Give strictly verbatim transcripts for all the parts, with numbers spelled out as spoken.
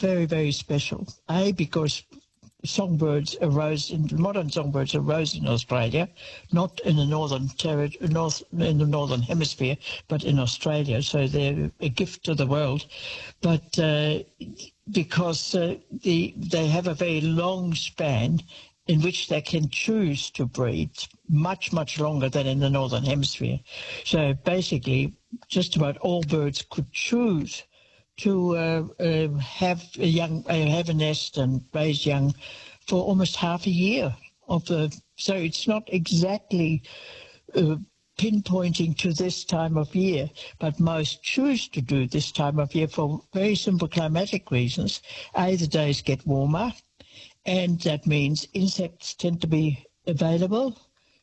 very, very special. A, because songbirds arose in modern songbirds arose in Australia, not in the northern terri- north in the northern hemisphere, but in Australia. So they're a gift to the world. But uh, because uh, the they have a very long span in which they can choose to breed, much much longer than in the northern hemisphere. So basically, just about all birds could choose to uh, uh, have a young, uh, have a nest and raise young for almost half a year. Of the, so it's not exactly uh, pinpointing to this time of year, but most choose to do this time of year for very simple climatic reasons. A, the days get warmer, and that means insects tend to be available,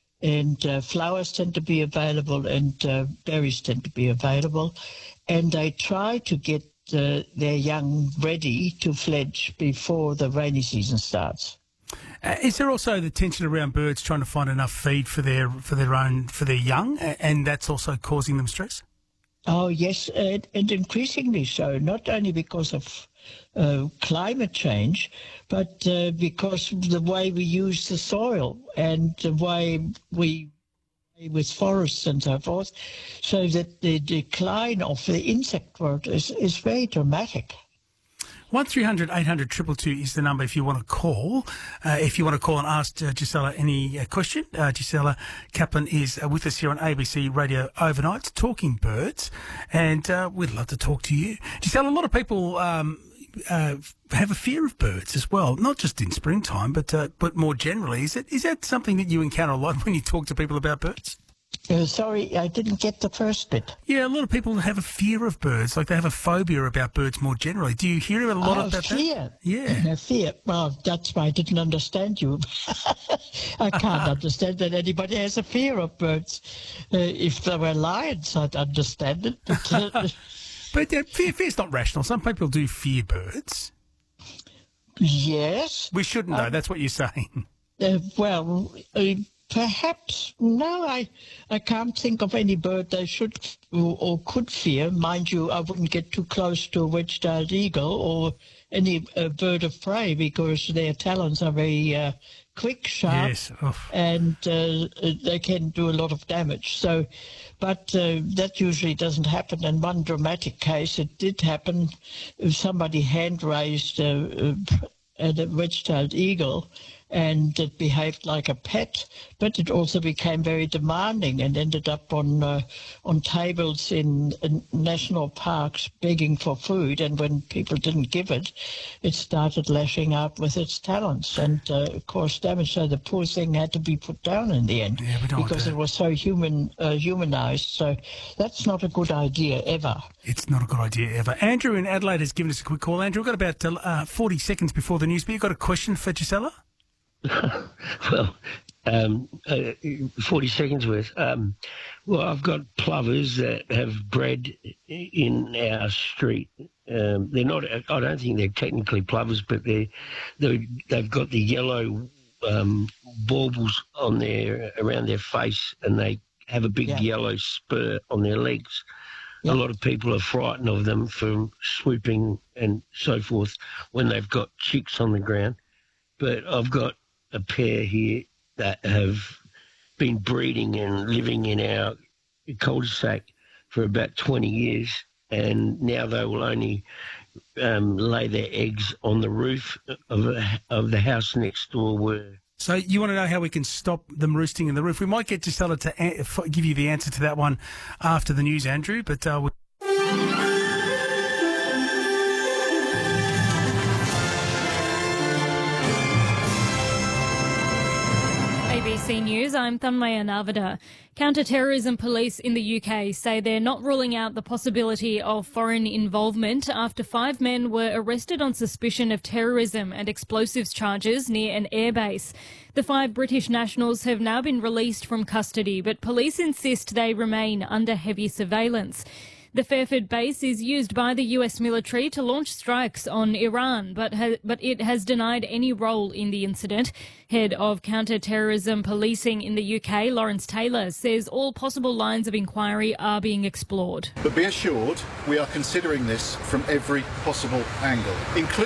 and uh, flowers tend to be available, and uh, berries tend to be available, and they try to get Uh, their young ready to fledge before the rainy season starts. Uh, is there also the tension around birds trying to find enough feed for their for their own for their young, and that's also causing them stress? Oh yes, and, and increasingly so. Not only because of uh, climate change, but uh, because of the way we use the soil and the way we with forests and so forth, so that the decline of the insect world is, is very dramatic. one three hundred eight hundred two two two is the number if you want to call. Uh, if you want to call and ask uh, Gisela any uh, question. Uh, Gisela Kaplan is uh, with us here on A B C Radio Overnight, Talking Birds, and uh, we'd love to talk to you. Gisela, a lot of people um, uh, have a fear of birds as well, not just in springtime, but uh, but more generally. Is it is that something that you encounter a lot when you talk to people about birds? Uh, sorry, I didn't get the first bit. Yeah, a lot of people have a fear of birds, like they have a phobia about birds more generally. Do you hear a lot oh, about fear. that? Yeah. Uh, fear. Well, that's why I didn't understand you. I can't understand that anybody has a fear of birds. Uh, if there were lions, I'd understand it. But, uh, but uh, fear, fear's not rational. Some people do fear birds. Yes. We shouldn't, though. Um, That's what you're saying. Uh, well... Uh, Perhaps, no, I I can't think of any bird they should or, or could fear. Mind you, I wouldn't get too close to a wedge-tailed eagle or any uh, bird of prey because their talons are very uh, quick, sharp, yes. and uh, they can do a lot of damage. So, but uh, that usually doesn't happen. In one dramatic case, it did happen. Somebody hand-raised a, a, a wedge-tailed eagle, and it behaved like a pet, but it also became very demanding and ended up on uh, on tables in, in national parks begging for food. And when people didn't give it, it started lashing out with its talons and uh, caused damage. So the poor thing had to be put down in the end yeah, we don't because it was so human uh, humanized. So that's not a good idea ever. It's not a good idea ever. Andrew in Adelaide has given us a quick call. Andrew, we've got about uh, forty seconds before the news, but you've got a question for Gisela? well, um, uh, forty seconds worth. Um, well, I've got plovers that have bred in our street. Um, they're not. I don't think they're technically plovers, but they they they've got the yellow um, baubles on their around their face, and they have a big yeah. yellow spur on their legs. Yeah. A lot of people are frightened of them from swooping and so forth when they've got chicks on the ground. But I've got a pair here that have been breeding and living in our cul-de-sac for about twenty years, and now they will only um, lay their eggs on the roof of, a, of the house next door. Where So you want to know how we can stop them roosting in the roof? We might get Gisela to a- give you the answer to that one after the news, Andrew, but uh, we'll A B C News, I'm Thanmaya Narvada. Counter-terrorism police in the U K say they're not ruling out the possibility of foreign involvement after five men were arrested on suspicion of terrorism and explosives charges near an airbase. The five British nationals have now been released from custody, but police insist they remain under heavy surveillance. The Fairford base is used by the U S military to launch strikes on Iran, but ha- but it has denied any role in the incident. Head of counter-terrorism policing in the U K, Lawrence Taylor, says all possible lines of inquiry are being explored. But be assured, we are considering this from every possible angle, including